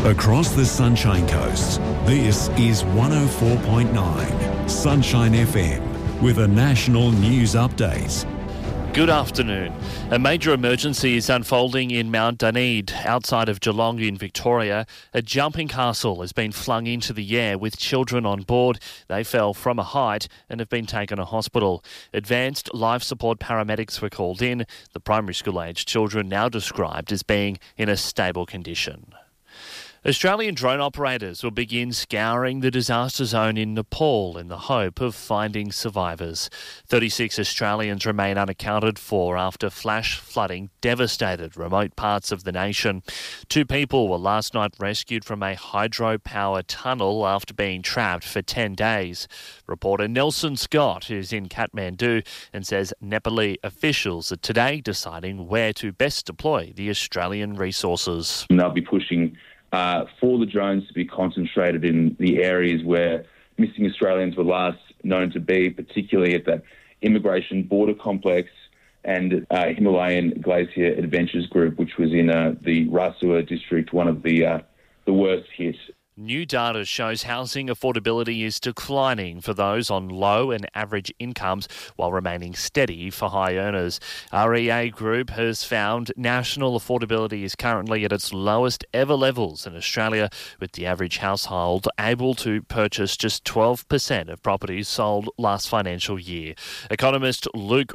Across the Sunshine Coast, this is 104.9 Sunshine FM with a national news update. Good afternoon. A major emergency is unfolding in Mount Duneed, outside of Geelong in Victoria. A jumping castle has been flung into the air with children on board. They fell from a height and have been taken to hospital. Advanced life support paramedics were called in. The primary school-aged children now described as being in a stable condition. Australian drone operators will begin scouring the disaster zone in Nepal in the hope of finding survivors. 36 Australians remain unaccounted for after flash flooding devastated remote parts of the nation. 2 people were last night rescued from a hydropower tunnel after being trapped for 10 days. Reporter Nelson Scott is in Kathmandu and says Nepali officials are today deciding where to best deploy the Australian resources. They'll be pushing for the drones to be concentrated in the areas where missing Australians were last known to be, particularly at that immigration border complex and Himalayan Glacier Adventures Group, which was in the Rasua district, one of the worst hit. New data shows housing affordability is declining for those on low and average incomes while remaining steady for high earners. REA Group has found national affordability is currently at its lowest ever levels in Australia, with the average household able to purchase just 12% of properties sold last financial year. Economist Luke